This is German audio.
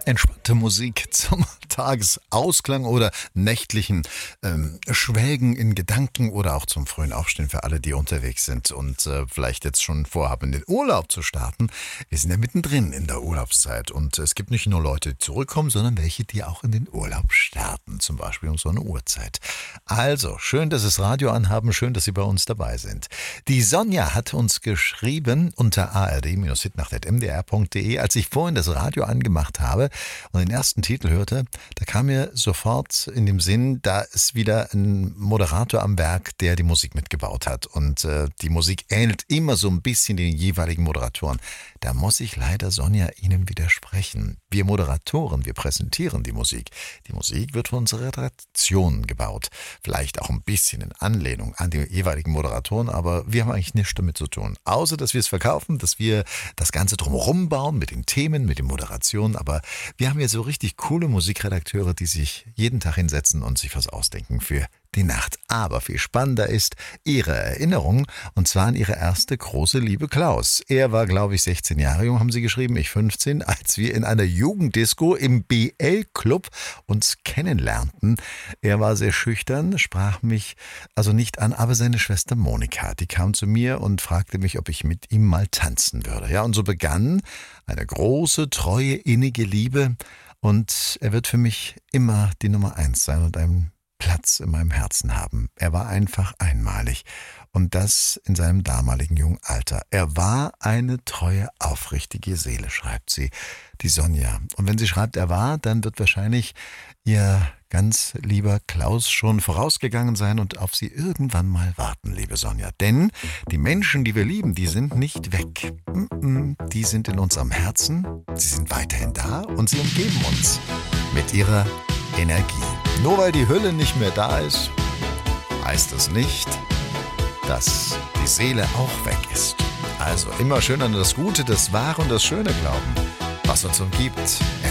Entspannte Musik zum Tagesausklang oder nächtlichen Schwelgen in Gedanken oder auch zum frühen Aufstehen für alle, die unterwegs sind und vielleicht jetzt schon vorhaben, in den Urlaub zu starten. Wir sind ja mittendrin in der Urlaubszeit und es gibt nicht nur Leute, die zurückkommen, sondern welche, die auch in den Urlaub starten, zum Beispiel um so eine Uhrzeit. Also, schön, dass Sie das Radio anhaben, schön, dass Sie bei uns dabei sind. Die Sonja hat uns geschrieben unter ard-hitnacht.mdr.de, als ich vorhin das Radio angemacht habe und den ersten Titel hörte, da kam mir sofort in dem Sinn, da ist wieder ein Moderator am Werk, der die Musik mitgebaut hat. Und die Musik ähnelt immer so ein bisschen den jeweiligen Moderatoren. Da muss ich leider, Sonja, Ihnen widersprechen. Wir Moderatoren, wir präsentieren die Musik. Die Musik wird von unserer Redaktion gebaut. Vielleicht auch ein bisschen in Anlehnung an die jeweiligen Moderatoren, aber wir haben eigentlich nichts damit zu tun. Außer, dass wir es verkaufen, dass wir das Ganze drumherum bauen mit den Themen, mit den Moderationen. Aber wir haben hier so richtig coole Musikredakteure, die sich jeden Tag hinsetzen und sich was ausdenken für die Nacht. Aber viel spannender ist Ihre Erinnerung, und zwar an Ihre erste große Liebe Klaus. Er war, glaube ich, 16 Jahre jung, haben Sie geschrieben, ich 15, als wir in einer Jugenddisco im BL-Club uns kennenlernten. Er war sehr schüchtern, sprach mich also nicht an, aber seine Schwester Monika, die kam zu mir und fragte mich, ob ich mit ihm mal tanzen würde. Ja, und so begann eine große, treue, innige Liebe, und er wird für mich immer die Nummer 1 sein und einen Platz in meinem Herzen haben. Er war einfach einmalig, und das in seinem damaligen jungen Alter. Er war eine treue, aufrichtige Seele, schreibt sie, die Sonja. Und wenn sie schreibt, er war, dann wird wahrscheinlich ihr ganz lieber Klaus schon vorausgegangen sein und auf sie irgendwann mal warten, liebe Sonja. Denn die Menschen, die wir lieben, die sind nicht weg. Die sind in unserem Herzen, sie sind weiterhin da und sie umgeben uns mit ihrer Energie. Nur weil die Hülle nicht mehr da ist, heißt es nicht, dass die Seele auch weg ist. Also immer schön an das Gute, das Wahre und das Schöne glauben, was uns umgibt.